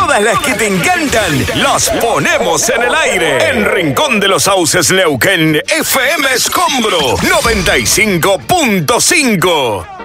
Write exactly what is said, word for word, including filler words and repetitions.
todas las que te encantan, las ponemos en el aire. En Rincón de los Sauces, Neuquén, F M Escombro noventa y cinco punto cinco.